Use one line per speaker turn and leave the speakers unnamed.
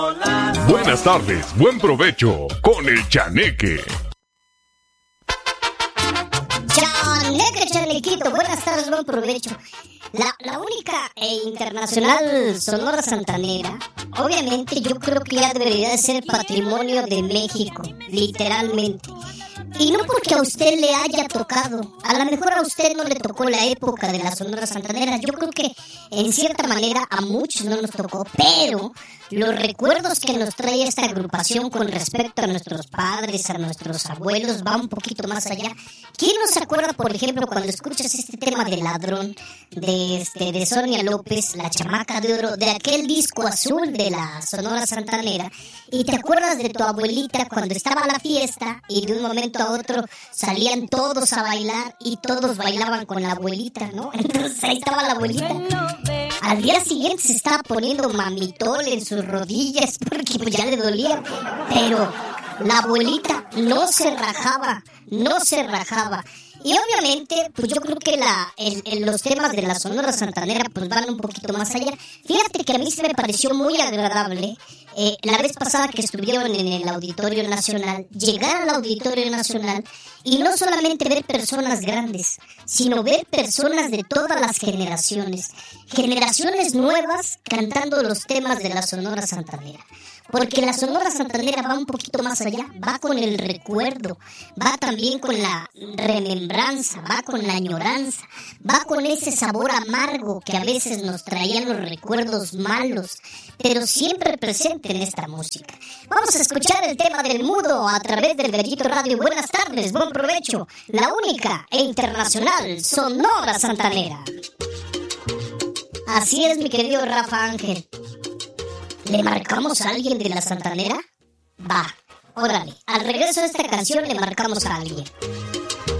Buenas tardes, buen provecho con el Chaneque.
Chanequito, buenas tardes, buen provecho. La única e internacional Sonora Santanera, obviamente yo creo que ya debería de ser patrimonio de México, literalmente. Y no porque a usted le haya tocado, a lo mejor a usted no le tocó la época de la Sonora Santanera, yo creo que en cierta manera a muchos no nos tocó, pero los recuerdos que nos trae esta agrupación con respecto a nuestros padres, a nuestros abuelos, va un poquito más allá. ¿Quién no se acuerda, por ejemplo, cuando escuchas este tema de Ladrón, de Sonia López, La Chamaca de Oro, de aquel disco azul de la Sonora Santanera, y te acuerdas de tu abuelita cuando estaba la fiesta y de un momento a otro salían todos a bailar y todos bailaban con la abuelita, ¿no? Entonces ahí estaba la abuelita. Al día siguiente se estaba poniendo mamitol en sus rodillas porque pues ya le dolía, pero la abuelita no se rajaba. Y obviamente, pues yo creo que los temas de la Sonora Santanera pues van un poquito más allá. Fíjate que a mí se me pareció muy agradable la vez pasada que estuvieron en el Auditorio Nacional, llegar al Auditorio Nacional y no solamente ver personas grandes, sino ver personas de todas las generaciones nuevas cantando los temas de la Sonora Santanera. Porque la Sonora Santanera va un poquito más allá, va con el recuerdo, va también con la remembranza, va con la añoranza, va con ese sabor amargo que a veces nos traían los recuerdos malos, pero siempre presente en esta música. Vamos a escuchar el tema del mudo a través del Gallito Radio. Buenas tardes, buen provecho, la única e internacional Sonora Santanera. Así es, mi querido Rafa Ángel. ¿Le marcamos a alguien de la Santanera? Va, órale. Al regreso de esta canción le marcamos a alguien.